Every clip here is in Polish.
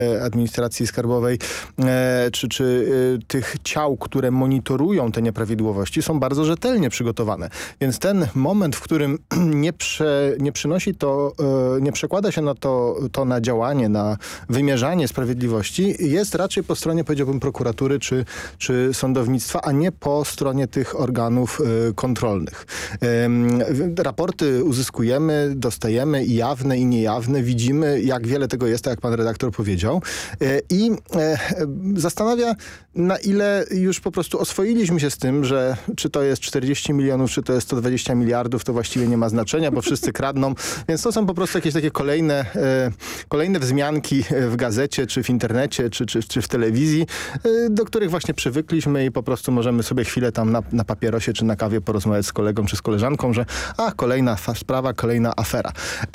administracji skarbowej, czy tych ciał, które monitorują te nieprawidłowości, są bardzo rzetelnie przygotowane. Więc ten moment, w którym nie przynosi to, nie przekłada się to na działanie, na wymierzanie sprawiedliwości, jest raczej po stronie, powiedziałbym, prokuratury czy sądownictwa, a nie po stronie tych organów kontrolnych. Raporty uzyskujemy, dostajemy i jawne, i niejawne. Widzimy, jak wiele tego jest, tak jak pan redaktor powiedział. I zastanawia, na ile już po prostu oswoiliśmy się z tym, że czy to jest 40 milionów, czy to jest 120 miliardów, to właściwie nie ma znaczenia, bo wszyscy kradną. Więc to są po prostu jakieś takie kolejne wzmianki w gazecie, czy w internecie, czy w telewizji, do których właśnie przywykliśmy i po prostu możemy sobie chwilę tam na papierosie, czy na kawie porozmawiać z kolegą, czy z koleżanką, że kolejna sprawa, kolejna afera.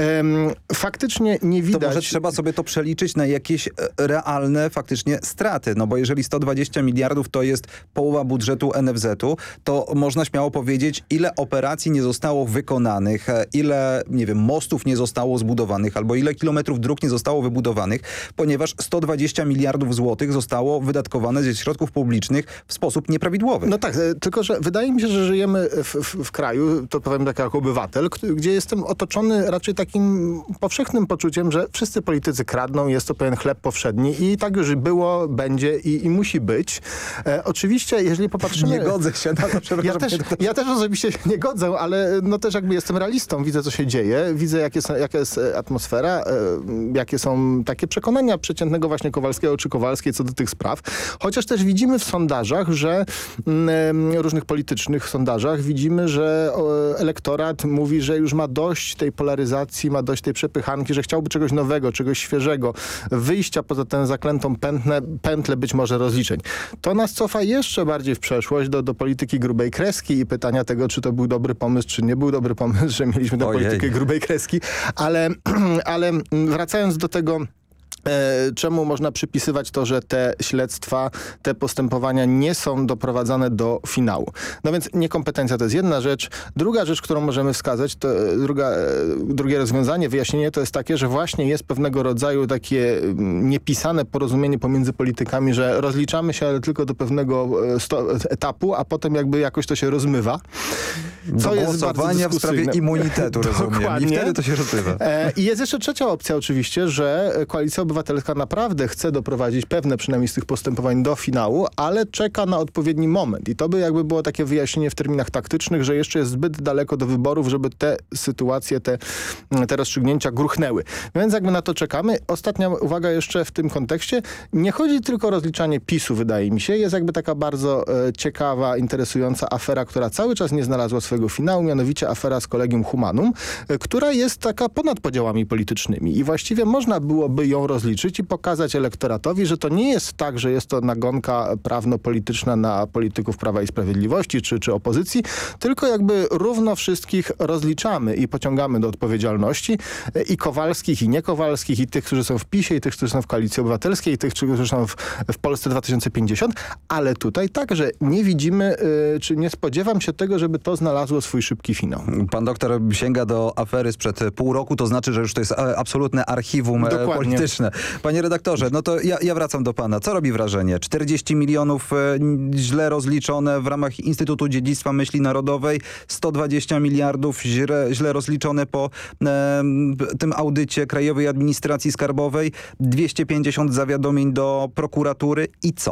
Faktycznie nie widać... To może trzeba sobie to przeliczyć na jakieś realne faktycznie straty, no bo jeżeli 120 miliardów to jest połowa budżetu NFZ-u, to można śmiało powiedzieć, ile operacji nie zostało wykonanych, ile, nie wiem, mostów nie zostało zbudowanych, albo ile kilometrów dróg nie zostało wybudowanych, ponieważ 120 miliardów złotych zostało wydatkowane ze środków publicznych w sposób nieprawidłowy. No tak, tylko że wydaje mi się, że żyjemy w kraju, to powiem tak jako obywatel, gdzie jestem otoczony raczej takim powszechnym poczuciem, że wszyscy politycy kradną, jest to pewien chleb powszedni i tak już było, będzie i musi być. Oczywiście, jeżeli popatrzymy... Nie godzę się na to, ja też osobiście nie godzę, ale no też jakby jestem realistą, widzę, co się dzieje, widzę, jaka jest atmosfera, jakie są takie przekonania przeciętnego właśnie Kowalskiego czy Kowalskiej co do tych spraw. Chociaż też widzimy w sondażach, że różnych politycznych sondażach widzimy, że elektorat mówi, że już ma dość tej polaryzacji, ma dość tej przepychanki, że chciałby czegoś nowego, czegoś świeżego, wyjścia poza tę zaklętą pętlę być może rozliczeń. To nas cofa jeszcze bardziej w przeszłość do polityki grubej kreski i pytania tego, czy to był dobry pomysł, czy nie był dobry pomysł, że mieliśmy tę politykę grubej kreski. Ale wracając do tego, czemu można przypisywać to, że te śledztwa, te postępowania nie są doprowadzane do finału. No więc niekompetencja to jest jedna rzecz. Druga rzecz, którą możemy wskazać, to drugie rozwiązanie, wyjaśnienie to jest takie, że właśnie jest pewnego rodzaju takie niepisane porozumienie pomiędzy politykami, że rozliczamy się, ale tylko do pewnego etapu, a potem jakby jakoś to się rozmywa. Co jest głosowania w sprawie immunitetu, rozumiem. Dokładnie. I wtedy to się rozmywa. I jest jeszcze trzecia opcja oczywiście, że Koalicja Obywatelska naprawdę chce doprowadzić pewne przynajmniej z tych postępowań do finału, ale czeka na odpowiedni moment. I to by jakby było takie wyjaśnienie w terminach taktycznych, że jeszcze jest zbyt daleko do wyborów, żeby te sytuacje, te rozstrzygnięcia gruchnęły. Więc jakby na to czekamy. Ostatnia uwaga jeszcze w tym kontekście. Nie chodzi tylko o rozliczanie PiS-u, wydaje mi się. Jest jakby taka bardzo ciekawa, interesująca afera, która cały czas nie znalazła swojego finału, mianowicie afera z Collegium Humanum, która jest taka ponad podziałami politycznymi. I właściwie można byłoby ją rozliczyć i pokazać elektoratowi, że to nie jest tak, że jest to nagonka prawno-polityczna na polityków Prawa i Sprawiedliwości czy opozycji, tylko jakby równo wszystkich rozliczamy i pociągamy do odpowiedzialności i Kowalskich, i niekowalskich, i tych, którzy są w PiS-ie, i tych, którzy są w Koalicji Obywatelskiej, i tych, którzy są w Polsce 2050, ale tutaj także nie widzimy, czy nie spodziewam się tego, żeby to znalazło swój szybki finał. Pan doktor sięga do afery sprzed pół roku, to znaczy, że już to jest absolutne archiwum polityczne. Panie redaktorze, no to ja wracam do pana. Co robi wrażenie? 40 milionów źle rozliczone w ramach Instytutu Dziedzictwa Myśli Narodowej, 120 miliardów źle rozliczone po tym audycie Krajowej Administracji Skarbowej, 250 zawiadomień do prokuratury i co?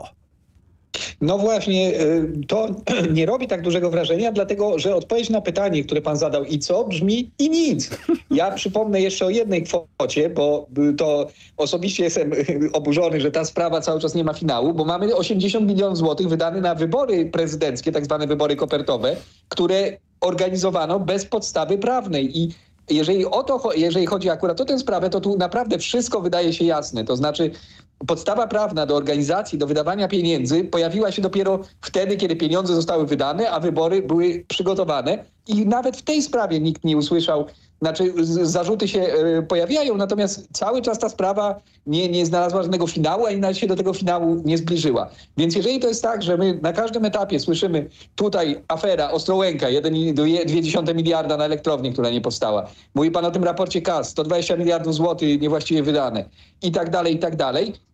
No właśnie, to nie robi tak dużego wrażenia, dlatego że odpowiedź na pytanie, które pan zadał i co, brzmi i nic. Ja przypomnę jeszcze o jednej kwocie, bo to osobiście jestem oburzony, że ta sprawa cały czas nie ma finału, bo mamy 80 milionów złotych wydane na wybory prezydenckie, tak zwane wybory kopertowe, które organizowano bez podstawy prawnej i jeżeli chodzi akurat o tę sprawę, to tu naprawdę wszystko wydaje się jasne. To znaczy podstawa prawna do organizacji, do wydawania pieniędzy pojawiła się dopiero wtedy, kiedy pieniądze zostały wydane, a wybory były przygotowane. I nawet w tej sprawie nikt nie usłyszał zarzuty się pojawiają, natomiast cały czas ta sprawa nie znalazła żadnego finału, ani nawet się do tego finału nie zbliżyła. Więc jeżeli to jest tak, że my na każdym etapie słyszymy tutaj afera Ostrołęka, 1,2 miliarda na elektrownię, która nie powstała. Mówi pan o tym raporcie KAS, 120 miliardów złotych niewłaściwie wydane i tak dalej,